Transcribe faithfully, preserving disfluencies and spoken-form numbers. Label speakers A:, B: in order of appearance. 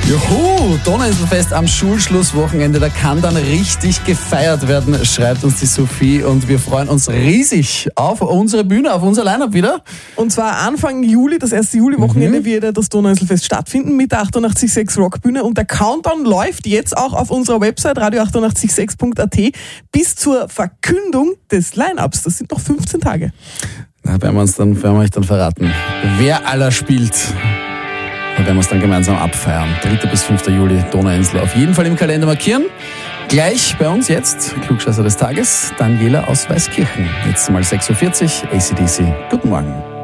A: Juhu, Donauinselfest am Schulschlusswochenende, da kann dann richtig gefeiert werden, schreibt uns die Sophie, und wir freuen uns riesig auf unsere Bühne, auf unser Line-Up wieder.
B: Und zwar Anfang Juli, das erste Juli-Wochenende, mhm. wird das Donauinselfest stattfinden mit der achtundachtzig Komma sechs Rockbühne, und der Countdown läuft jetzt auch auf unserer Website radio achtundachtzig Komma sechs Punkt a t bis zur Verkündung des Line-Ups. Das sind noch fünfzehn Tage.
A: Da werden wir uns dann, werden wir euch dann verraten, wer aller spielt. Da werden wir es dann gemeinsam abfeiern. dritter bis fünfter Juli, Donauinsel. Auf jeden Fall im Kalender markieren. Gleich bei uns jetzt, Klugscheißer des Tages, Daniela aus Weißkirchen. Jetzt mal sechs Uhr vierzig, A C D C. Guten Morgen.